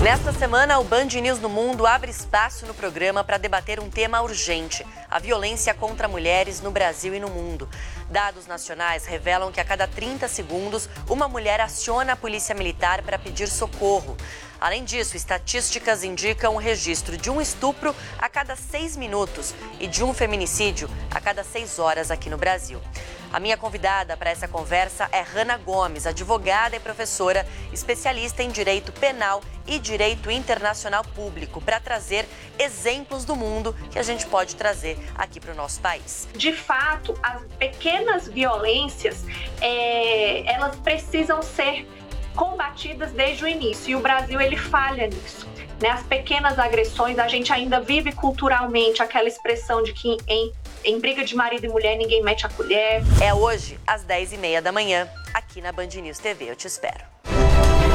Nesta semana, o Band News no Mundo abre espaço no programa para debater um tema urgente: a violência contra mulheres no Brasil e no mundo. Dados nacionais revelam que a cada 30 segundos, uma mulher aciona a polícia militar para pedir socorro. Além disso, estatísticas indicam o registro de um estupro a cada 6 minutos e de um feminicídio a cada 6 horas aqui no Brasil. A minha convidada para essa conversa é Hanna Gomes, advogada e professora, especialista em direito penal e direito internacional público, para trazer exemplos do mundo que a gente pode trazer aqui para o nosso país. De fato, as pequenas violências, elas precisam ser combatidas desde o início, e o Brasil ele falha nisso. As pequenas agressões, a gente ainda vive culturalmente aquela expressão de que em briga de marido e mulher ninguém mete a colher. É hoje, às 10h30 da manhã, aqui na Band News TV. Eu te espero.